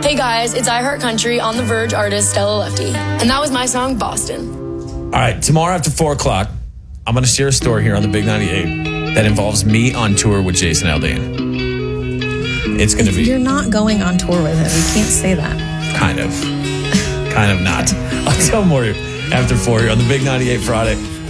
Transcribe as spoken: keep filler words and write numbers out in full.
Hey guys, it's I Heart Country on the Verge artist Stella Lefty. And that was my song, Boston. All right, tomorrow after four o'clock, I'm going to share a story here on the Big ninety-eight that involves me on tour with Jason Aldean. It's going to be... You're not going on tour with him. You can't say that. Kind of. kind of not. I'll tell more after four here on the Big ninety-eight Friday.